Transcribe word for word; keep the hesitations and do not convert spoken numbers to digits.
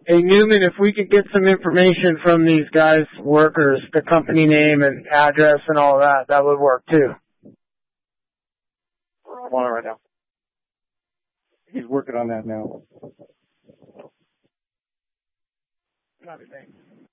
Hey, Newman, if we could get some information from these guys, workers, the company name and address and all that, that would work too. I'm on it right now. He's working on that now. Not a thing.